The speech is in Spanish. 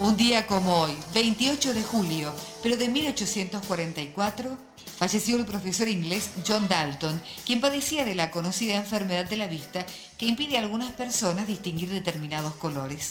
Un día como hoy, 28 de julio, pero de 1844, falleció el profesor inglés John Dalton, quien padecía de la conocida enfermedad de la vista que impide a algunas personas distinguir determinados colores.